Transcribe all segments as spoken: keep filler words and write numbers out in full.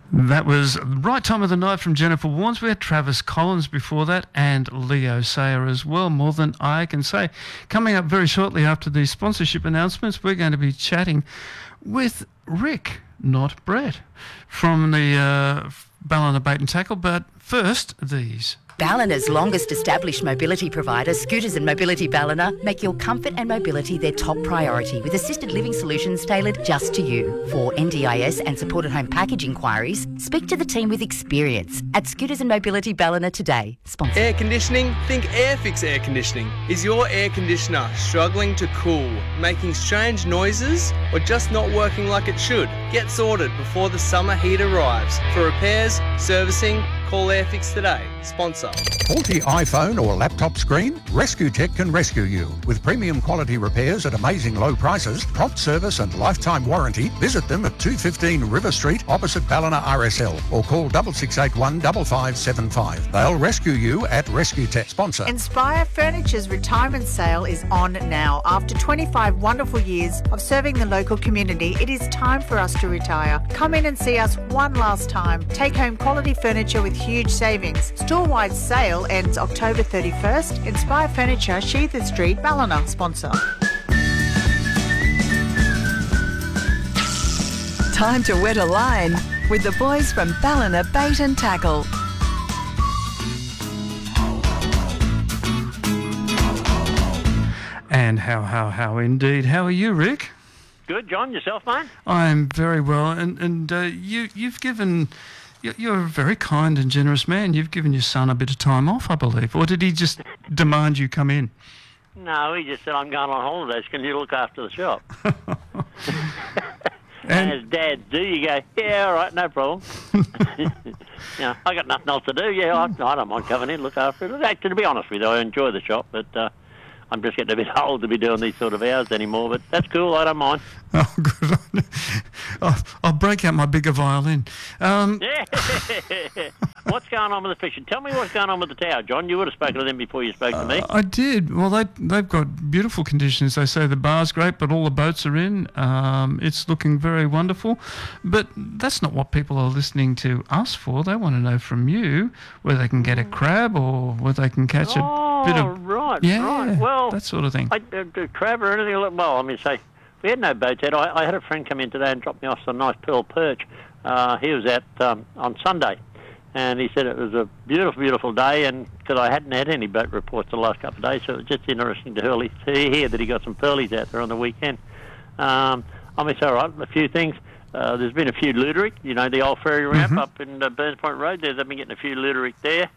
That was Right Time of the Night from Jennifer Warnes. We had Travis Collins before that and Leo Sayer as well, more than I can say. Coming up very shortly after these sponsorship announcements, we're going to be chatting with Rick, not Brett, from the uh, Ballina Bait and Tackle. But first, these. Ballina's longest established mobility provider, Scooters and Mobility Ballina, make your comfort and mobility their top priority with assisted living solutions tailored just to you. For N D I S and supported home package inquiries, speak to the team with experience at Scooters and Mobility Ballina today. Sponsor. Air conditioning? Think Airfix Air Conditioning. Is your air conditioner struggling to cool, making strange noises, or just not working like it should? Get sorted before the summer heat arrives. For repairs, servicing, call Airfix today. Sponsor. Faulty iPhone or laptop screen? Rescue Tech can rescue you. With premium quality repairs at amazing low prices, prompt service and lifetime warranty, visit them at two fifteen River Street opposite Ballina R S L or call six six eight one five five seven five. They'll rescue you at Rescue Tech. Sponsor. Inspire Furniture's retirement sale is on now. After twenty-five wonderful years of serving the local community, it is time for us to retire. Come in and see us one last time. Take home quality furniture with huge savings. Store-wide sale ends October thirty-first. Inspire Furniture, Sheether Street, Ballina. Sponsor. Time to wet a line with the boys from Ballina Bait and Tackle. And how, how, how indeed. How are you, Rick? Good, John. Yourself, mate? I'm very well. And, and uh, you, you've given... You're a very kind and generous man. You've given your son a bit of time off, I believe. Or did he just demand you come in? No, he just said, I'm going on holidays. Can you look after the shop? and and as dads do, you go, yeah, all right, no problem. you know, I got nothing else to do. Yeah, I, I don't mind coming in, look after it. Actually, to be honest with you, I enjoy the shop, but uh, I'm just getting a bit old to be doing these sort of hours anymore. But that's cool. I don't mind. Oh, good. I'll, I'll break out my bigger violin. Um, yeah. What's going on with the fishing? Tell me what's going on with the tower, John. You would have spoken to them before you spoke uh, to me. I did. Well, they, they've got beautiful conditions. They say the bar's great, but all the boats are in. Um, it's looking very wonderful. But that's not what people are listening to us for. They want to know from you where they can get a crab or where they can catch a oh, bit of... right, yeah, right. Well, that sort of thing. I, uh, crab or anything like well, I mean, say, we had no boats out. I, I had a friend come in today and drop me off some nice pearl perch. Uh, he was out um, on Sunday, and he said it was a beautiful, beautiful day, and because I hadn't had any boat reports the last couple of days, so it was just interesting to hear, to hear that he got some pearlies out there on the weekend. Um, I mean, it's all right, a few things. Uh, there's been a few luteric, you know, the old ferry ramp Mm-hmm. up in uh, Burns Point Road there. They've been getting a few luteric there.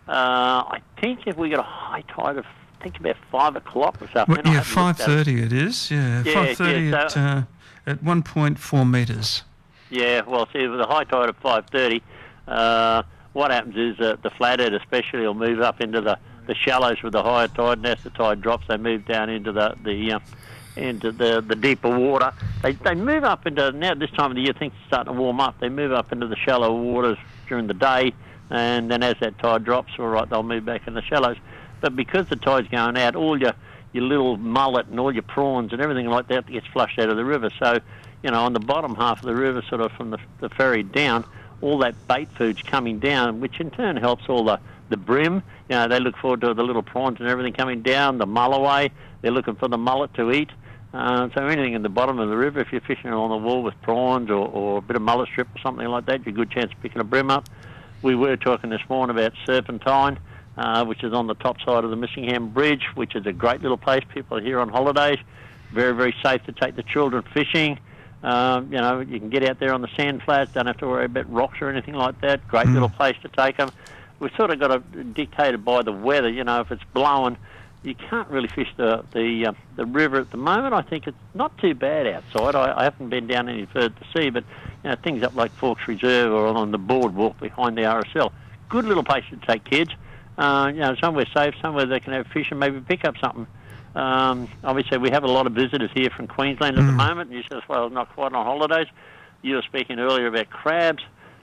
Uh, I think if we got a high tide of, I think about five o'clock or something. Well, yeah, five thirty it is. Yeah, Yeah, five thirty yeah, at so- uh, at one point four metres. Yeah, well, see, with a high tide of five thirty, uh, what happens is uh, the flathead especially will move up into the, the shallows with the higher tide, and as the tide drops, they move down into the the uh, into the, the deeper water. They they move up into, now this time of the year, things are starting to warm up, they move up into the shallow waters during the day, and then as that tide drops, all right, they'll move back in the shallows. But because the tide's going out, all your your little mullet and all your prawns and everything like that gets flushed out of the river. So, you know, on the bottom half of the river, sort of from the, the ferry down, all that bait food's coming down, which in turn helps all the, the brim. You know, they look forward to the little prawns and everything coming down, the mulloway. They're looking for the mullet to eat. Uh, so anything in the bottom of the river, if you're fishing along the wall with prawns or, or a bit of mullet strip or something like that, you're a good chance of picking a brim up. We were talking this morning about Serpentine, uh, which is on the top side of the Missingham Bridge, which is a great little place. People are here on holidays. Very, very safe to take the children fishing. Um, you know, you can get out there on the sand flats, don't have to worry about rocks or anything like that. Great Mm. little place to take them. We've sort of got it dictated by the weather. You know, if it's blowing, you can't really fish the the, uh, the river at the moment. I think it's not too bad outside. I, I haven't been down any further to see, but you know, things up like Forks Reserve or on the boardwalk behind the R S L. Good little place to take kids. Uh, you know, somewhere safe, somewhere they can have fish and maybe pick up something. Um, obviously, we have a lot of visitors here from Queensland at Mm. the moment. New South Wales not quite on holidays. You were speaking earlier about crabs.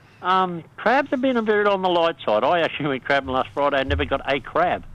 Um, crabs have been a bit on the light side. I actually went crabbing last Friday and never got a crab.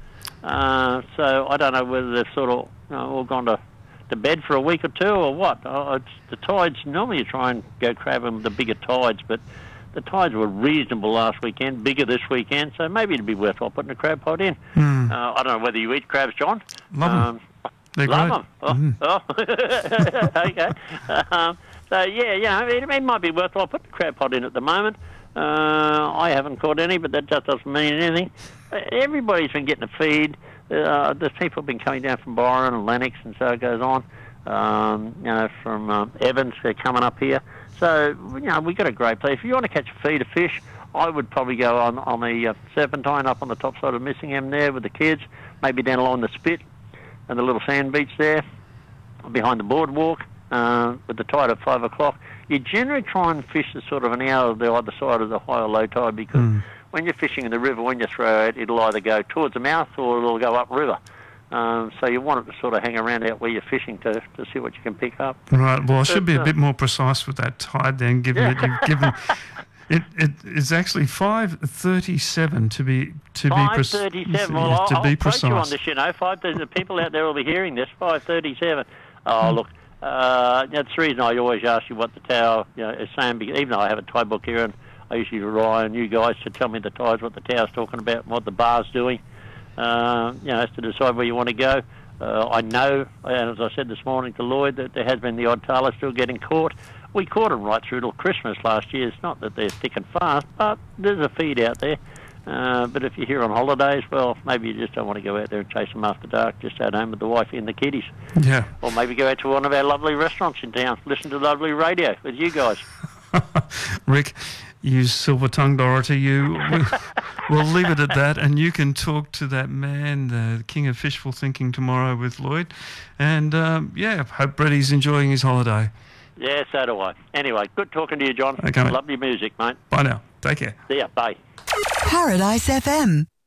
Uh, so I don't know whether they've sort of you know, all gone to, to bed for a week or two or what. Uh, it's, the tides, normally you try and go crabbing with the bigger tides, but the tides were reasonable last weekend, bigger this weekend, so maybe it'd be worthwhile putting a crab pot in. Mm. Uh, I don't know whether you eat crabs, John. Love them. Um, They're love great. them. Oh, Mm. oh. Okay. Um, so, yeah, you know, it, it might be worthwhile putting a crab pot in at the moment. Uh, I haven't caught any, but that just doesn't mean anything. Uh, Everybody's been getting a feed. Uh, there's people have been coming down from Byron and Lennox, and so it goes on. Um, you know, from um, Evans, they're coming up here. So, you know, we've got a great place. If you want to catch a feed of fish, I would probably go on, on the uh, Serpentine up on the top side of Missingham there with the kids, maybe down along the Spit and the little sand beach there, behind the boardwalk, uh, with the tide at five o'clock. You generally try and fish the sort of an hour of the either side of the high or low tide, because mm. when you're fishing in the river, when you throw it, it'll either go towards the mouth or it'll go upriver. Um, so you want it to sort of hang around out where you're fishing to, to see what you can pick up. Right. Well, I should But, be a uh, bit more precise with that tide then, given Yeah. that you've given... It, it is actually five thirty-seven to be to be Five precise. thirty-seven. Well, to I'll, be I'll quote precise. you on this. You know, five thirty. The people out there will be hearing this. Five thirty-seven. Oh, Mm. look. Uh, that's the reason I always ask you what the tower, you know, is saying. Because even though I have a tide book here, and I usually rely on you guys to tell me the tides, what the tower's talking about, and what the bar's doing. Uh, you know, as to decide where you want to go. Uh, I know, and as I said this morning to Lloyd, that there has been the odd tailor still getting caught. We caught them right through till Christmas last year. It's not that they're thick and fast, but there's a feed out there. Uh, but if you're here on holidays, well, maybe you just don't want to go out there and chase them after dark, just at home with the wife and the kiddies. Yeah. Or maybe go out to one of our lovely restaurants in town, listen to lovely radio with you guys. Rick, you silver-tongued Dorothy, you. we- We'll leave it at that, and you can talk to that man, the king of fishful thinking, tomorrow with Lloyd. And, um, yeah, hope Bretty's enjoying his holiday. Yeah, so do I. Anyway, good talking to you, John. Okay, mate. Love your music, mate. Bye now. Take care. See ya. Bye. Paradise F M.